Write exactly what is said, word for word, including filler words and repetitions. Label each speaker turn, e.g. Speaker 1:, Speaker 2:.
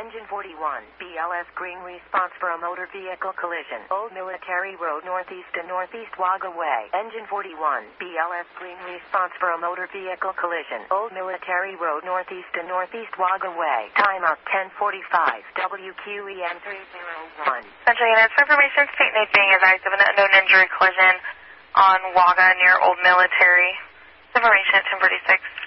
Speaker 1: Engine forty-one, B L S green response for a motor vehicle collision. Old Military Road northeast to northeast Wagga Way. Engine forty-one, B L S green response for a motor vehicle collision. Old Military Road northeast to northeast Wagga Way. Timeout ten forty-five. W Q E N three oh one.
Speaker 2: Central Units for information, state Nate being advised of an unknown injury collision on Wagga near Old Military. Information at ten forty-six.